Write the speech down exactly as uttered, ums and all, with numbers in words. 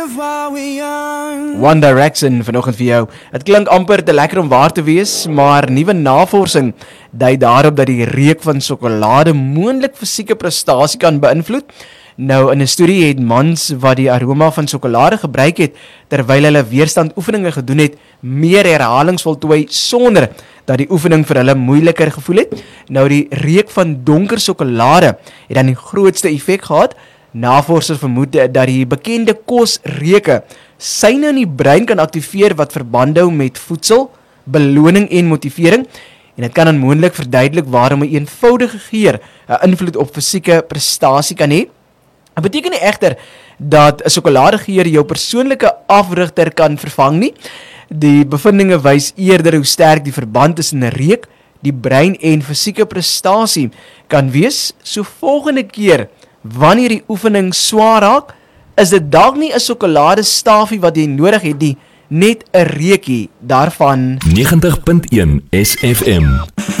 One Direction vanoggend vir jou. Het klink amper te lekker om waar te wees, maar nuwe navorsing dui daarop dat die reuk van sjokolade moontlik fisieke prestasie kan beïnvloed. Nou, in 'n studie het mans wat die aroma van sjokolade gebruik het, terwyl hulle weerstandoefeninge gedoen het, meer herhalings voltooi sonder dat die oefening vir hulle moeiliker gevoel het. Nou, die reuk van donker sjokolade het dan die grootste effek gehad. Navorsers vermoed dat die bekende kosreuke syne in die brein kan aktiveer wat verband hou met voedsel, beloning en motivering. En dit kan dan moontlik verduidelik waarom 'n eenvoudige geur 'n invloed op fisieke prestasie kan hê. Dit beteken nie egter dat 'n sjokoladegeur jou persoonlike afrigter kan vervang nie. Die bevindinge wys eerder hoe sterk die verband tussen reuk, die brein en fisieke prestasie kan wees. So volgende keer wanneer die oefening swaar raak, is dit dalk nie 'n sjokoladestafie wat jy nodig het nie, net 'n reukie daarvan. negentig punt een S F M